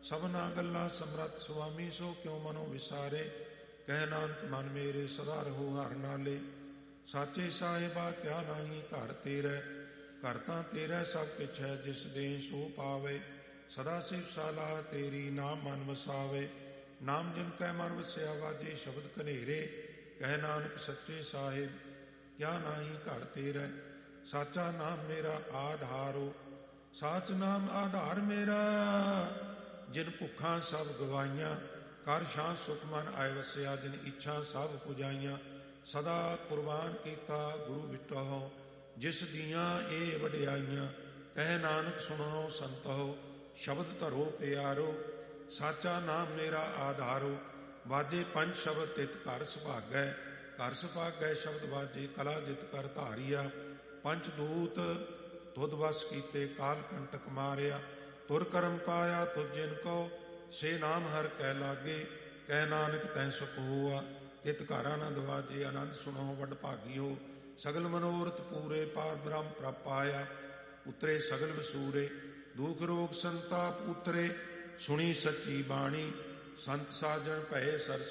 ਸਭਨਾ ਗੱਲਾਂ ਸਮਰੱਥ ਸੁਆਮੀ, ਸੋ ਕਿਉ ਮਨੋ ਵਿਸਾਰੇ। ਕਹਿ ਨਾਨਕ ਮਨ ਮੇਰੇ ਸਦਾ ਰਹੋ ਹਰਿ ਨਾਲੇ। ਸਾਚੇ ਸਾਹਿਬਾ ਕਿਆ ਨਾਹੀ ਘਰ ਤੇਰੇ, ਘਰ ਤਾਂ ਤੇਰਾ ਸਭ ਕਿਛ ਹੈ, ਜਿਸ ਦੇ ਸੋ ਪਾਵੇ। ਸਦਾ ਸਿਫਤ ਸਲਾਹ ਤੇਰੀ, ਨਾਮ ਮਨ ਵਸਾਵੇ। ਨਾਮ ਜਿਨ ਕੈ ਮਨ ਵਸਿਆ, ਵਾਜੇ ਸ਼ਬਦ ਕਨੇਰੇ। ਕਹਿ ਨਾਨਕ ਸੱਚੇ ਸਾਹਿਬ ਕਿਆ ਨਾਹੀ ਘਰ ਤੇਰੇ। ਸਾਚਾ ਨਾਮ ਮੇਰਾ ਆਧਾਰੋ, ਸਾਚ ਨਾਮ ਆਧਾਰ ਮੇਰਾ। ਜਿਨ ਭੁੱਖਾਂ ਸਭ ਗਵਾਈਆਂ, ਕਰ ਸ਼ਾਂਤ ਸੁਖ ਮਨ ਆਏ ਵਸਿਆ। ਜਿਨ ਇੱਛਾ ਸਭ ਪੁਜਾਈਆਂ, ਸਦਾ ਕੁਰਬਾਨ ਕੀਤਾ ਗੁਰੂ ਵਿਟਹੁ। ਜਿਸ ਦੀਆਂ ਇਹ ਵਡਿਆਈਆਂ, ਕਹਿ ਨਾਨਕ ਸੁਣੋ ਸੰਤੋ। ਸ਼ਬਦ ਧਰੋ ਪਿਆਰੋ, ਸਾਚਾ ਨਾਮ ਮੇਰਾ ਆਧਾਰੋ। ਵਾਜੇ ਪੰਜ ਸ਼ਬਦ ਤਿਤ ਘਰ ਸੁਭਾਗੈ, ਘਰ ਸੁਭਾਗੈ ਸ਼ਬਦ ਵਾਜੇ। ਕਲਾ ਜਿਤ ਕਰ ਧਾਰੀਆ, ਪੰਜ ਦੂਤ ਤੁਧ ਵਸ ਕੀਤੇ। ਕਾਲ ਕੰਟਕ ਮਾਰਿਆ, ਤੁਰ ਕਰਮ ਪਾਇਆ ਤੁਧ ਜਿਨ ਕੋ। ਸੇ ਨਾਮ ਹਰ ਕੈ ਲਾਗੇ, ਕਹਿ ਨਾਨਕ ਤੈ ਸੁਖ ਹੋਆ। ਤਿਤ ਘਰ ਆਨੰਦ ਵਾਜੇ, ਆਨੰਦ ਸੁਣੋ ਵਡ ਭਾਗੀਓ। ਸਗਲ ਮਨੋਰਥ ਪੂਰੇ, ਪਾਰ ਬ੍ਰਹਮ ਪ੍ਰਪ ਪਾਇਆ। ਉਤਰੇ ਸਗਲ ਵਸੂਰੇ, ਦੁਖ ਰੋਗ ਸੰਤਾਪ ਉਤਰੇ। ਸੁਣੀ ਸੱਚੀ ਬਾਣੀ, ਸੰਤ ਸਾਜਣ ਭਏ ਸਰਸ